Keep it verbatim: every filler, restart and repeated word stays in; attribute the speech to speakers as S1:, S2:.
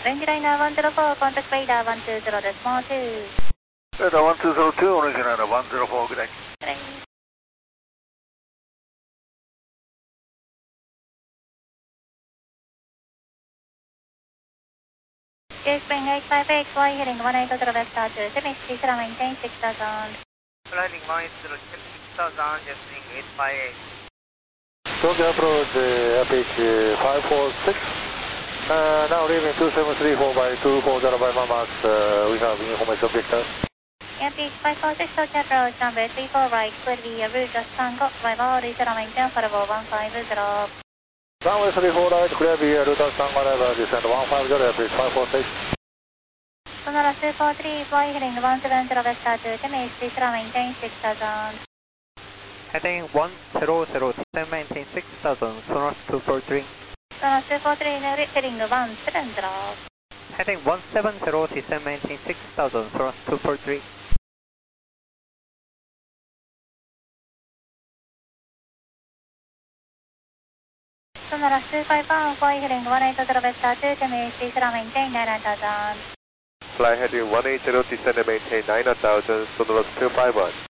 S1: Range liner one zero four, contact radar one two zero decimal two.
S2: Radar one two zero two, orange liner one zero four, good day.
S1: Good day. Gear spring eight five eight, fly heading one eight zero west Archer, Sydney City, Sarah maintain six thousand.
S3: Flying one eight zero, six thousand, just eight five eight.
S2: Tokyo approach uh, F H five four six. Uh, now leaving two seven three four by two four zero by one Max, uh, we have information Victor.
S1: F H five four six, Tokyo approach number three four right, clear via route just Tango, arrival, Sarah maintain for one five zero.
S2: Runway three four right, clear via route just Tango, arrival, descend one five zero, F H five four six.
S1: Sonora two four three, fly heading one seven zero west Archer, Sydney City, Sarah maintain six thousand.
S3: Heading one zero zero, then maintain six thousand, Sonar two four three.
S1: Sonora two four three, heading one seven zero.
S3: Heading one seven zero, descend maintain six thousand, Sonar two four three.
S1: Sonora two five one, fly heading one eight zero west Archer, Sydney City, Sarah maintain nine thousand.
S2: Fly heading one eight zero, descend and maintain nine thousand, Sonoros two five one.